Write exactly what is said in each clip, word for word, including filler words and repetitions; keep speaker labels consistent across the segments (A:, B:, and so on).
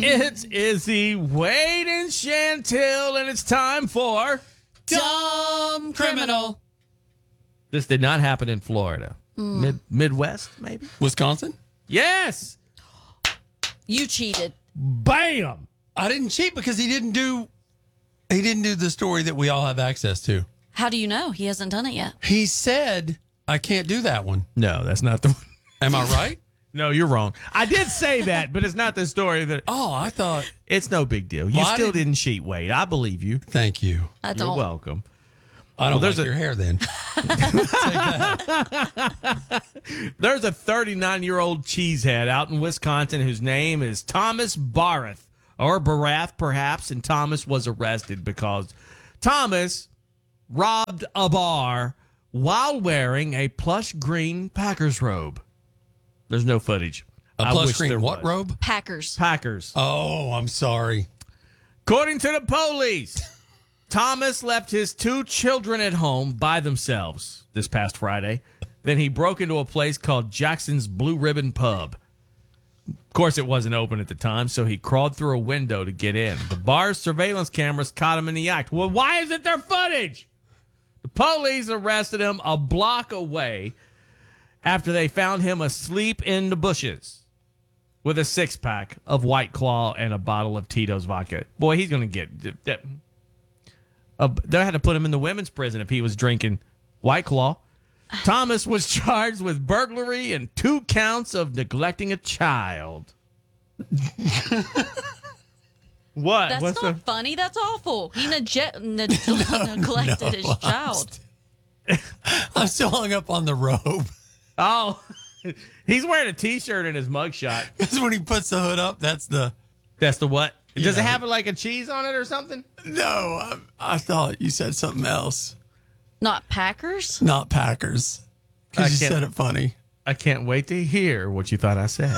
A: It's Izzy, Wade, and Chantil, and it's time for
B: Dumb Criminal.
A: This did not happen in Florida.
B: Mm.
A: Mid Midwest, maybe?
C: Wisconsin?
A: Yes.
B: You cheated.
A: Bam.
C: I didn't cheat because he didn't do he didn't do the story that we all have access to.
B: How do you know? He hasn't done it yet.
C: He said, I can't do that one.
A: No, that's not the one.
C: Am I right?
A: No, you're wrong. I did say that, but it's not the story that.
C: Oh, I thought.
A: It's no big deal. You
C: Well, I
A: still
C: didn't-
A: didn't cheat, Wade. I believe you.
C: Thank you.
B: I
A: You're
B: don't.
A: welcome.
C: I don't
A: Well,
C: like
A: there's a-
C: your hair then.
A: There's a thirty-nine-year-old cheesehead out in Wisconsin whose name is Thomas Barath, or Barath perhaps, and Thomas was arrested because Thomas robbed a bar while wearing a plush green Packers robe. There's no footage.
C: A
A: I
C: plush
A: wish
C: green
A: there
C: what
A: was.
C: robe?
B: Packers.
A: Packers.
C: Oh, I'm sorry.
A: According to the police, Thomas left his two children at home by themselves this past Friday. Then he broke into a place called Jackson's Blue Ribbon Pub. Of course, it wasn't open at the time, so he crawled through a window to get in. The bar's surveillance cameras caught him in the act. Well, why isn't there footage? The police arrested him a block away after they found him asleep in the bushes with a six-pack of White Claw and a bottle of Tito's vodka. Boy, he's going to get... Uh, they had to put him in the women's prison if he was drinking White Claw. Thomas was charged with burglary and two counts of neglecting a child. What?
B: That's
A: What's
B: not
A: the...
B: funny. That's awful. He nege- ne- neglected
C: no,
B: his
C: I'm
B: child.
C: I'm still hung up on the robe.
A: Oh, he's wearing a T-shirt in his mugshot.
C: Because when he puts the hood up, that's the...
A: That's the what?
C: You
A: Does it
C: know.
A: have like a cheese on it or something?
C: No, I, I thought you said something else.
B: Not Packers?
C: Not Packers.
A: I
C: Because you
A: can't-
C: said it funny.
A: I can't wait to hear what you thought I said.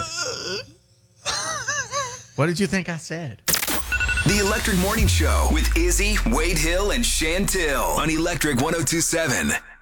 A: What did you think I said?
D: The Electric Morning Show with Izzy, Wade Hill, and Chantil on Electric one oh two seven.